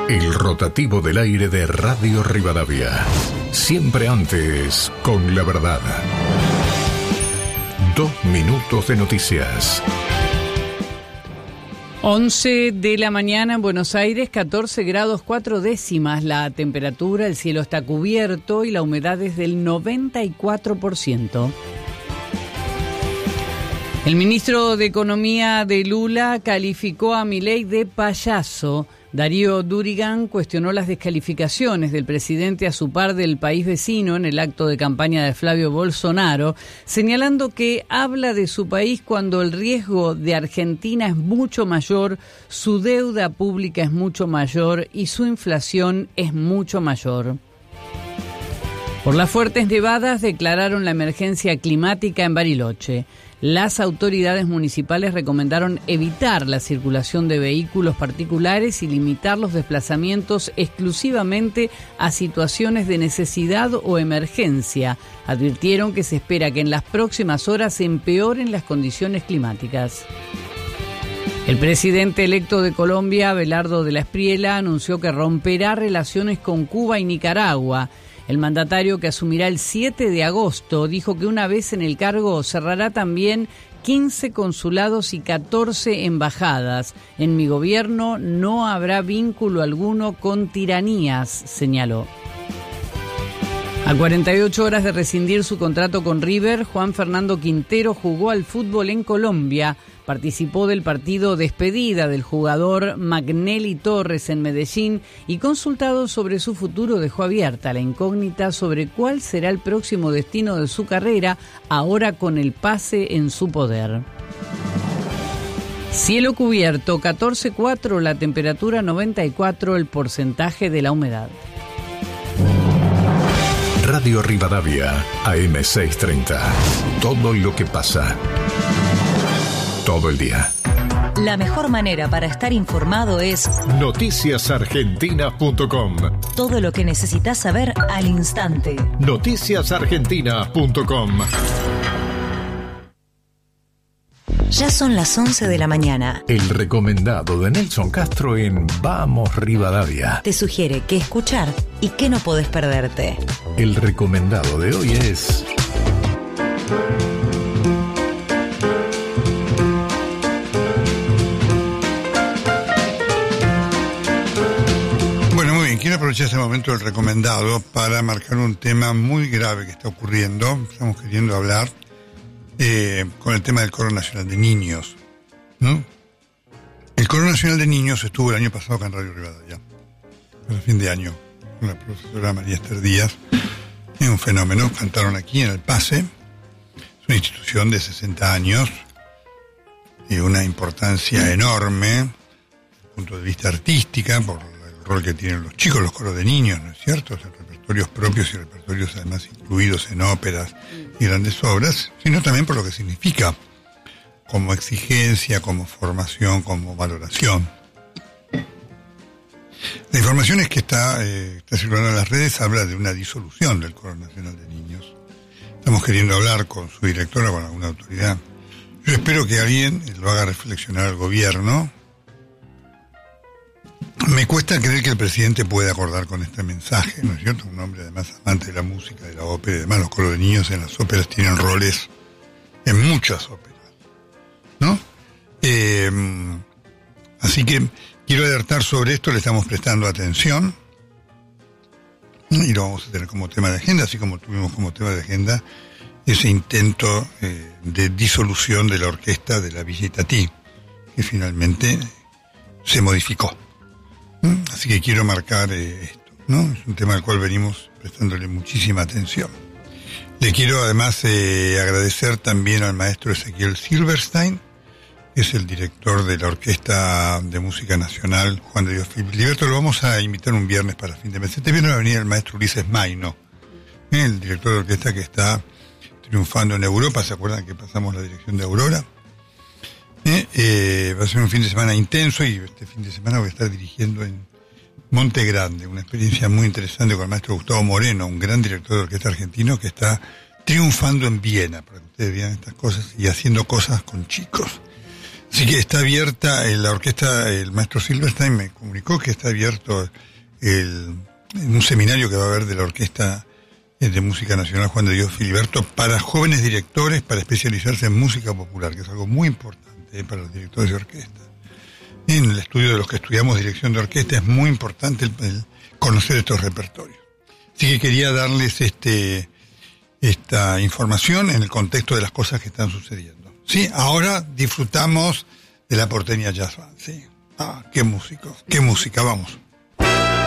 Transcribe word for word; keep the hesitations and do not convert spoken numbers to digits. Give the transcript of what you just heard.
El rotativo del aire de Radio Rivadavia. Siempre antes, con la verdad. Dos minutos de noticias. once de la mañana en Buenos Aires, catorce grados cuatro décimas la temperatura, el cielo está cubierto y la humedad es del noventa y cuatro por ciento. El ministro de Economía de Lula calificó a Milei de payaso. Darío Durigan cuestionó las descalificaciones del presidente a su par del país vecino en el acto de campaña de Flavio Bolsonaro, señalando que habla de su país cuando el riesgo de Argentina es mucho mayor, su deuda pública es mucho mayor y su inflación es mucho mayor. Por las fuertes nevadas declararon la emergencia climática en Bariloche. Las autoridades municipales recomendaron evitar la circulación de vehículos particulares y limitar los desplazamientos exclusivamente a situaciones de necesidad o emergencia. Advirtieron que se espera que en las próximas horas se empeoren las condiciones climáticas. El presidente electo de Colombia, Abelardo de la Espriella, anunció que romperá relaciones con Cuba y Nicaragua. El mandatario, que asumirá el siete de agosto, dijo que una vez en el cargo cerrará también quince consulados y catorce embajadas. En mi gobierno no habrá vínculo alguno con tiranías, señaló. A cuarenta y ocho horas de rescindir su contrato con River, Juan Fernando Quintero jugó al fútbol en Colombia. Participó del partido despedida del jugador Magnelli Torres en Medellín y, consultado sobre su futuro, dejó abierta la incógnita sobre cuál será el próximo destino de su carrera, ahora con el pase en su poder. Cielo cubierto, catorce coma cuatro, la temperatura noventa y cuatro, el porcentaje de la humedad. Radio Rivadavia, A M seiscientos treinta. Todo lo que pasa. Todo el día. La mejor manera para estar informado es noticias argentina punto com. Todo lo que necesitas saber al instante. noticias argentina punto com. Ya son las once de la mañana. El recomendado de Nelson Castro en Vamos Rivadavia. Te sugiere qué escuchar y qué no podés perderte. El recomendado de hoy es... Quiero aprovechar este momento del recomendado para marcar un tema muy grave que está ocurriendo. Estamos queriendo hablar eh, con el tema del Coro Nacional de Niños, ¿no? El Coro Nacional de Niños estuvo el año pasado acá en Radio Rivadavia, para fin de año, con la profesora María Esther Díaz. Es un fenómeno. Cantaron aquí en el Pase. Es una institución de sesenta años y una importancia enorme desde el punto de vista artística, por rol que tienen los chicos, los coros de niños, ¿no es cierto? O sea, repertorios propios y repertorios además incluidos en óperas y grandes obras, sino también por lo que significa como exigencia, como formación, como valoración. La información es que está, eh, está circulando en las redes, habla de una disolución del Coro Nacional de Niños. Estamos queriendo hablar con su directora, con alguna autoridad. Yo espero que alguien lo haga reflexionar al gobierno. Me cuesta creer que el presidente pueda acordar con este mensaje, ¿no es cierto? Un hombre además amante de la música, de la ópera, y además los coros de niños en las óperas tienen roles en muchas óperas, ¿no? Eh, así que quiero alertar sobre esto, le estamos prestando atención y lo vamos a tener como tema de agenda, así como tuvimos como tema de agenda ese intento eh, de disolución de la orquesta de la Villa Itatí, que finalmente se modificó. Así que quiero marcar eh, esto, ¿no? Es un tema al cual venimos prestándole muchísima atención. Le quiero además eh, agradecer también al maestro Ezequiel Silverstein, que es el director de la Orquesta de Música Nacional Juan de Dios Filiberto. Lo vamos a invitar un viernes para fin de mes. Este viernes va a venir el maestro Ulises Maino, ¿eh? El director de orquesta que está triunfando en Europa. ¿Se acuerdan que pasamos la dirección de Aurora? Eh, eh, va a ser un fin de semana intenso y este fin de semana voy a estar dirigiendo en Monte Grande, una experiencia muy interesante con el maestro Gustavo Moreno, un gran director de orquesta argentino que está triunfando en Viena, para que ustedes vean estas cosas y haciendo cosas con chicos. Así que está abierta eh, la orquesta, el maestro Silverstein me comunicó que está abierto el, un seminario que va a haber de la Orquesta de Música Nacional Juan de Dios Filiberto para jóvenes directores para especializarse en música popular, que es algo muy importante eh, para los directores de orquesta. En el estudio de los que estudiamos dirección de orquesta es muy importante el, el conocer estos repertorios. Así que quería darles este esta información en el contexto de las cosas que están sucediendo. Sí, ahora disfrutamos de la Porteña Jazz Band, sí. Ah, qué músicos, qué música, vamos.